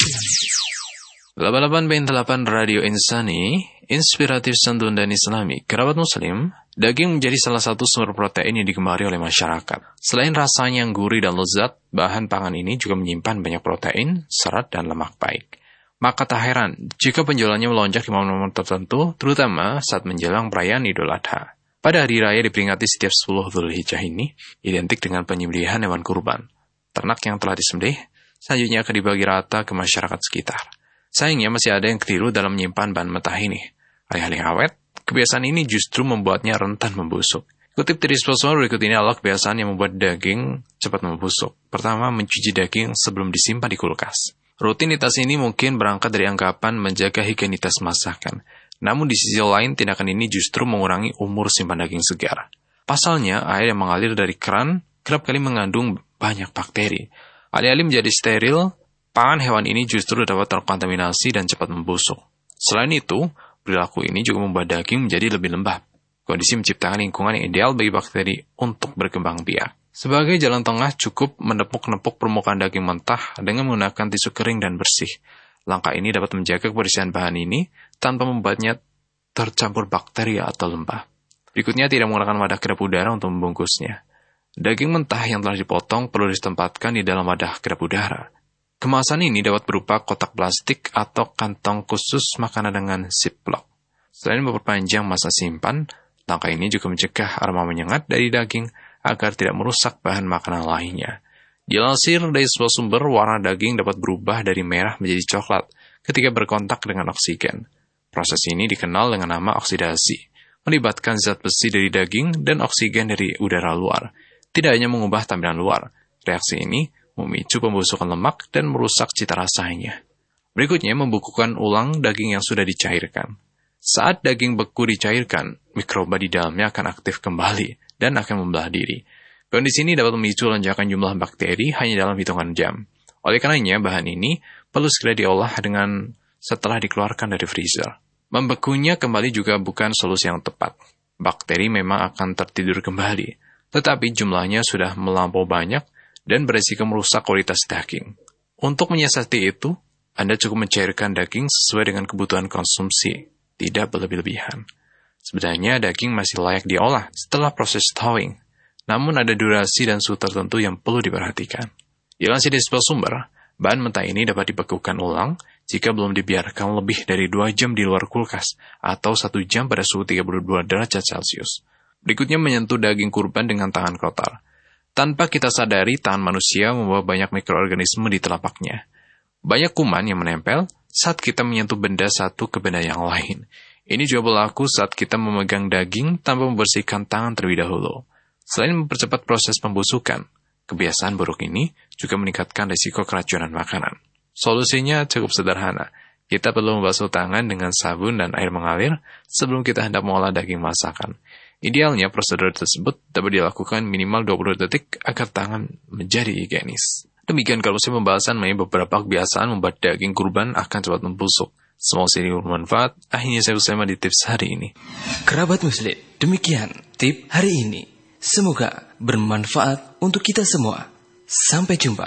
88.8 Radio Insani, inspiratif, santun dan islami. Kerabat muslim, daging menjadi salah satu sumber protein yang digemari oleh masyarakat. Selain rasanya yang gurih dan lezat, bahan pangan ini juga menyimpan banyak protein, serat, dan lemak baik. Maka tak heran jika penjualannya melonjak di momen-momen tertentu, terutama saat menjelang perayaan Idul Adha. Pada hari raya diperingati setiap 10 Dzulhijjah ini, identik dengan penyembelihan hewan kurban. Ternak yang telah disembelih, selanjutnya akan dibagi rata ke masyarakat sekitar. Sayangnya masih ada yang keliru dalam menyimpan bahan mentah ini. Alih-alih awet, kebiasaan ini justru membuatnya rentan membusuk. Kutip dari sponsor berikut ini adalah kebiasaan yang membuat daging cepat membusuk. Pertama, mencuci daging sebelum disimpan di kulkas. Rutinitas ini mungkin berangkat dari anggapan menjaga higienitas masakan. Namun di sisi lain, tindakan ini justru mengurangi umur simpan daging segar. Pasalnya, air yang mengalir dari keran kerap kali mengandung banyak bakteri. Alih-alih menjadi steril, pangan hewan ini justru dapat terkontaminasi dan cepat membusuk. Selain itu, perilaku ini juga membuat daging menjadi lebih lembab. Kondisi menciptakan lingkungan yang ideal bagi bakteri untuk berkembang biak. Sebagai jalan tengah, cukup menepuk-nepuk permukaan daging mentah dengan menggunakan tisu kering dan bersih. Langkah ini dapat menjaga kebersihan bahan ini tanpa membuatnya tercampur bakteri atau lembab. Berikutnya, tidak menggunakan wadah kedap udara untuk membungkusnya. Daging mentah yang telah dipotong perlu ditempatkan di dalam wadah kedap udara. Kemasan ini dapat berupa kotak plastik atau kantong khusus makanan dengan ziplock. Selain memperpanjang masa simpan, langkah ini juga mencegah aroma menyengat dari daging agar tidak merusak bahan makanan lainnya. Dilansir dari sebuah sumber, warna daging dapat berubah dari merah menjadi coklat ketika berkontak dengan oksigen. Proses ini dikenal dengan nama oksidasi, melibatkan zat besi dari daging dan oksigen dari udara luar. Tidak hanya mengubah tampilan luar, reaksi ini memicu pembusukan lemak dan merusak cita rasanya. Berikutnya, membukukan ulang daging yang sudah dicairkan. Saat daging beku dicairkan, mikroba di dalamnya akan aktif kembali dan akan membelah diri. Kondisi ini dapat memicu lonjakan jumlah bakteri hanya dalam hitungan jam. Oleh karenanya, bahan ini perlu segera diolah setelah dikeluarkan dari freezer. Membekunya kembali juga bukan solusi yang tepat. Bakteri memang akan tertidur kembali, tetapi jumlahnya sudah melampau banyak dan beresiko merusak kualitas daging. Untuk menyiasati itu, Anda cukup mencairkan daging sesuai dengan kebutuhan konsumsi, tidak berlebih-lebihan. Sebenarnya daging masih layak diolah setelah proses thawing, namun ada durasi dan suhu tertentu yang perlu diperhatikan. Dilansir dari sebuah sumber, bahan mentah ini dapat dibekukan ulang jika belum dibiarkan lebih dari 2 jam di luar kulkas atau 1 jam pada suhu 32 derajat Celcius. Berikutnya, menyentuh daging kurban dengan tangan kotor. Tanpa kita sadari, tangan manusia membawa banyak mikroorganisme di telapaknya. Banyak kuman yang menempel saat kita menyentuh benda satu ke benda yang lain. Ini juga berlaku saat kita memegang daging tanpa membersihkan tangan terlebih dahulu. Selain mempercepat proses pembusukan, kebiasaan buruk ini juga meningkatkan risiko keracunan makanan. Solusinya cukup sederhana. Kita perlu membasuh tangan dengan sabun dan air mengalir sebelum kita hendak mengolah daging masakan. Idealnya, prosedur tersebut dapat dilakukan minimal 20 detik agar tangan menjadi higienis. Demikian kalau saya pembahasan mengenai beberapa kebiasaan membuat daging kurban akan cepat membusuk. Semoga ini bermanfaat. Akhirnya saya selesai di tips hari ini. Kerabat muslim, demikian tip hari ini. Semoga bermanfaat untuk kita semua. Sampai jumpa.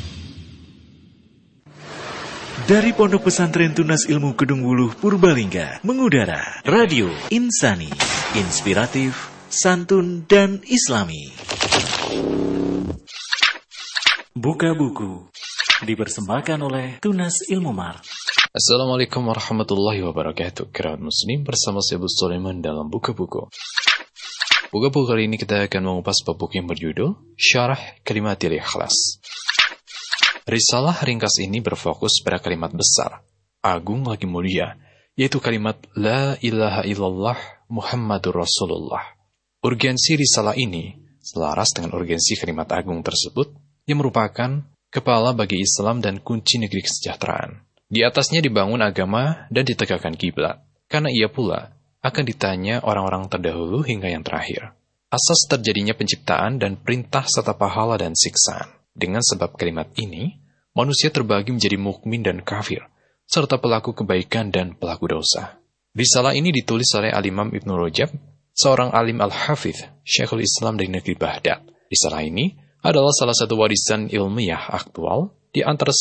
Dari Pondok Pesantren Tunas Ilmu Kedung Wuluh Purbalingga, mengudara Radio Insani, inspiratif, santun dan islami. Buka buku dipersembahkan oleh Tunas Ilmu Mar. Assalamualaikum warahmatullahi wabarakatuh. Kerabat muslim, bersama saya Abu Sulaiman dalam Buka Buku. Buka buku kali ini kita akan mengupas bab buku yang berjudul Syarah Kalimatil Ikhlas. Risalah ringkas ini berfokus pada kalimat besar, agung lagi mulia, yaitu kalimat La ilaha illallah Muhammadur Rasulullah. Urgensi risalah ini selaras dengan urgensi kalimat agung tersebut yang merupakan kepala bagi Islam dan kunci negeri kesejahteraan. Di atasnya dibangun agama dan ditegakkan kiblat, karena ia pula akan ditanya orang-orang terdahulu hingga yang terakhir. Asas terjadinya penciptaan dan perintah serta pahala dan siksaan. Dengan sebab kalimat ini, manusia terbagi menjadi mukmin dan kafir, serta pelaku kebaikan dan pelaku dosa. Risalah ini ditulis oleh Al-Imam Ibnu Rajab, seorang alim al-hafidh, Syekhul Islam dari negeri Baghdad. Risalah ini adalah salah satu warisan ilmiah aktual di antara